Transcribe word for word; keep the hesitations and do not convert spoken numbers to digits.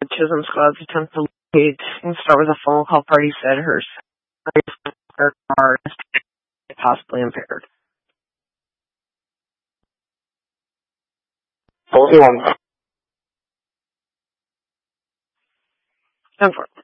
Chisholm Squad's attempt to locate and start with a phone call. Party said her car is possibly impaired. forty-one. ten four.